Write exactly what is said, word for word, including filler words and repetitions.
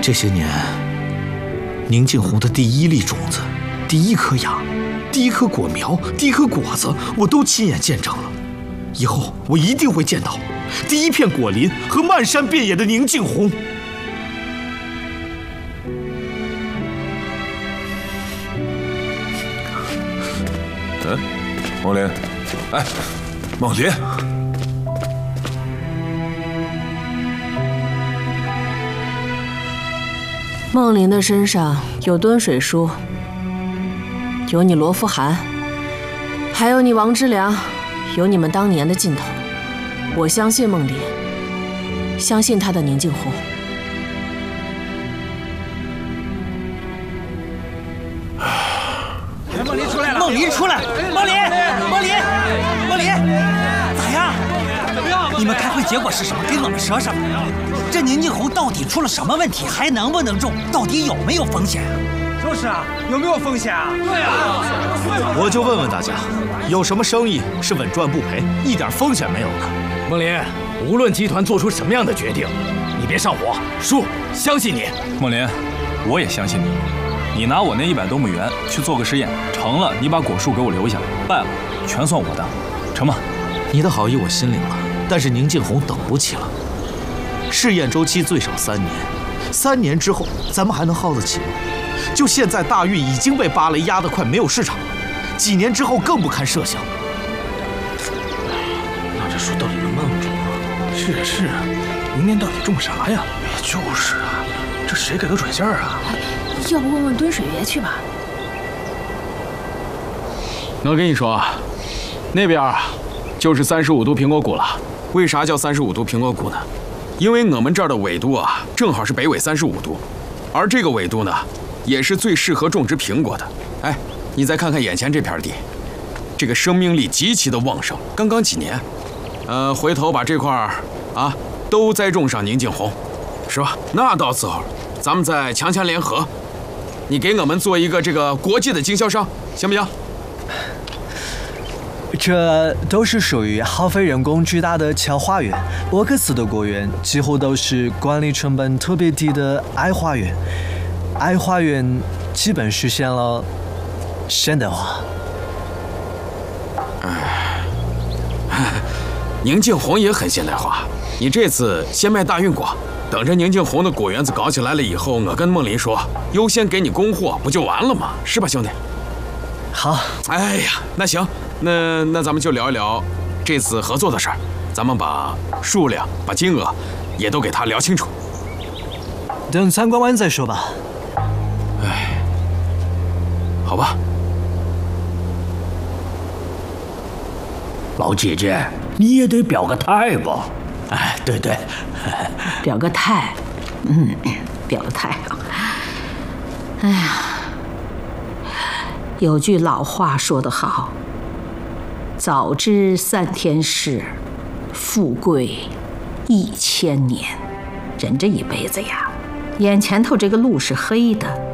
这些年，宁静红的第一粒种子、第一颗芽、第一颗果苗、第一颗果子，我都亲眼见证了。以后我一定会见到第一片果林和漫山遍野的宁静红。 嗯，梦玲，哎，梦玲。 梦玲的身上有敦水书，有你罗福涵，还有你王之良，有你们当年的劲头。我相信梦玲，相信她的宁静红。 梦玲出来了！梦玲出来！梦玲，梦玲，梦玲，咋样？怎么样？你们开会结果是什么？给我们说说吧。 这宁静红到底出了什么问题？还能不能种？到底有没有风险啊？ 就是啊，有没有风险啊？对啊， 我就问问大家，有什么生意是稳赚不赔、一点风险没有的？ 梦林，无论集团做出什么样的决定，你别上火。叔，相信你。 梦林，我也相信你。你拿我那一百多亩园去做个实验，成了你把果树给我留下，败了全算我的，成吗？ 你的好意我心领了，但是宁静红等不起了。 试验周期最少三年，三年之后咱们还能耗得起吗？就现在大运已经被芭蕾压得快没有市场了，几年之后更不堪设想。 那这树到底能不能种啊？是啊是啊，明年到底种啥呀？就是啊，这谁给的准信儿啊？ 要不问问敦水爷去吧？ 我跟你说，那边就是三十五度苹果谷了。为啥叫三十五度苹果谷呢？ 因为我们这儿的纬度啊，正好是北纬三十五度，而这个纬度呢，也是最适合种植苹果的。哎，你再看看眼前这片地，这个生命力极其的旺盛。刚刚几年，呃，回头把这块儿啊都栽种上宁静红，是吧？那到时候咱们再强强联合，你给我们做一个这个国际的经销商，行不行？ 这都是属于耗费人工巨大的乔花园，沃克斯的果园几乎都是管理成本特别低的爱花园。爱花园基本实现了现代化。 哎，宁静红也很现代化。你这次先卖大运果，等着宁静红的果园子搞起来了以后，我跟梦林说，优先给你供货，不就完了吗？是吧，兄弟？ 好。 哎呀，那行。 那那咱们就聊一聊这次合作的事儿，咱们把数量、把金额也都给他聊清楚。 等参观完再说吧。 哎，好吧。 老姐姐，你也得表个态吧？哎，对对， 表个态，嗯，表个态啊。哎呀，有句老话说得好。 早知三天事，富贵一千年。人这一辈子呀，眼前头这个路是黑的，